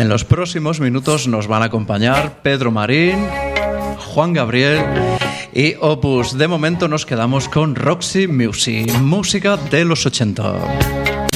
En los próximos minutos nos van a acompañar Pedro Marín, Juan Gabriel y Opus. De momento nos quedamos con Roxy Music, música de los 80.